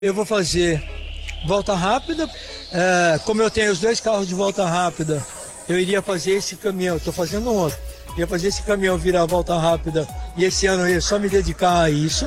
Eu vou fazer volta rápida, como eu tenho os 2 carros de volta rápida, eu iria fazer esse caminhão, estou fazendo outro, ia fazer esse caminhão virar volta rápida e esse ano eu ia só me dedicar a isso,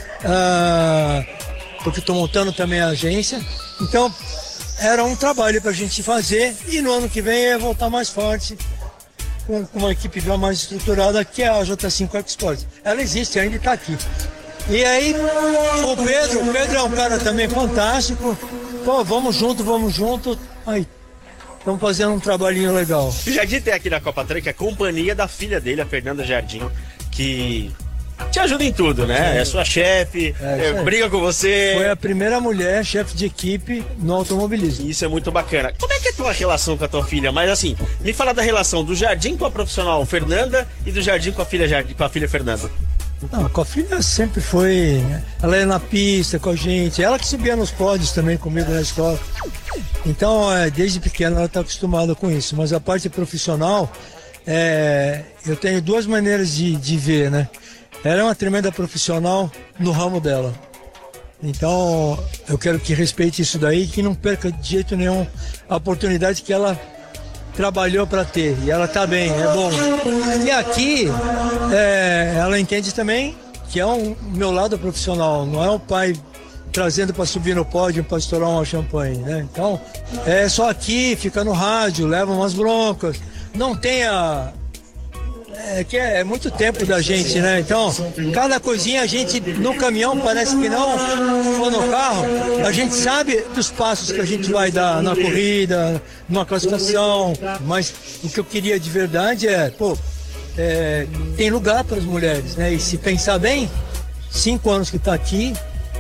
porque estou montando também a agência, então era um trabalho para a gente fazer e no ano que vem eu ia voltar mais forte, com uma equipe já mais estruturada que é a J5 Export. Ela existe ainda e está aqui. E aí, o Pedro é um cara também fantástico. Pô, vamos junto. Aí, estamos fazendo um trabalhinho legal. O Jardim tem aqui na Copa Truck a companhia da filha dele, a Fernanda Jardim, que te ajuda em tudo, né? É sua chefe, briga com você. Foi a primeira mulher chefe de equipe no automobilismo. Isso é muito bacana. Como é que é a tua relação com a tua filha? Mas assim, me fala da relação do Jardim com a profissional Fernanda e do Jardim com a filha Fernanda. Não, com a filha sempre foi, né? Ela ia na pista com a gente, ela que subia nos pódios também comigo na escola. Então, desde pequena ela está acostumada com isso. Mas a parte profissional, eu tenho 2 maneiras de ver, né? Ela é uma tremenda profissional no ramo dela. Então, eu quero que respeite isso daí, que não perca de jeito nenhum a oportunidade que ela trabalhou para ter, e ela tá bem, é bom. E aqui, ela entende também que é o meu lado profissional, não é o pai trazendo para subir no pódio para estourar uma champanhe, né? Então, é só aqui, fica no rádio, leva umas broncas, não tenha... que é muito tempo da gente, né? Então, cada coisinha a gente, no caminhão parece que não, ou no carro, a gente sabe dos passos que a gente vai dar na corrida, numa classificação, mas o que eu queria de verdade tem lugar para as mulheres, né? E se pensar bem, 5 anos que está aqui,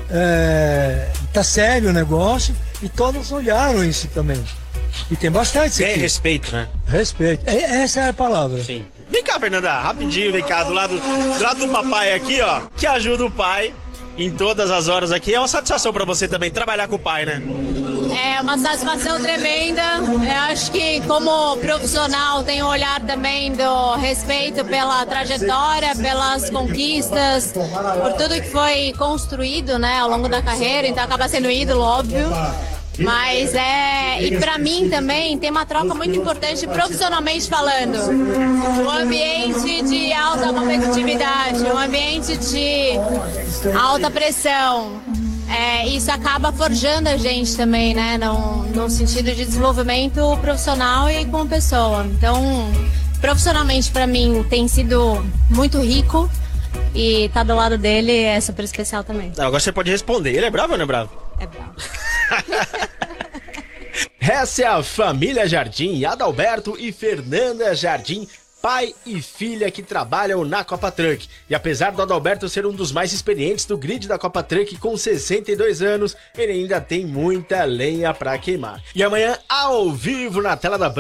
tá sério o negócio, e todos olharam isso também. E tem bastante. Tem respeito, né? Respeito. Essa é a palavra. Sim. Vem cá, Fernanda, rapidinho, vem cá, do lado do papai aqui, ó, que ajuda o pai em todas as horas aqui. É uma satisfação pra você também trabalhar com o pai, né? É uma satisfação tremenda. Eu acho que como profissional tem um olhar também do respeito pela trajetória, pelas conquistas, por tudo que foi construído, né, ao longo da carreira, então acaba sendo ídolo, óbvio. Mas e pra mim também tem uma troca muito importante profissionalmente falando. Um ambiente de alta competitividade, um ambiente de alta pressão. Isso acaba forjando a gente também, né? No sentido de desenvolvimento profissional e como pessoa. Então, profissionalmente pra mim tem sido muito rico. E tá do lado dele é super especial também. Agora você pode responder. Ele é bravo ou não é bravo? É bravo. Essa é a família Jardim, Adalberto e Fernanda Jardim, pai e filha que trabalham na Copa Truck. E apesar do Adalberto ser um dos mais experientes do grid da Copa Truck, com 62 anos, ele ainda tem muita lenha pra queimar. E amanhã, ao vivo, na tela da Band.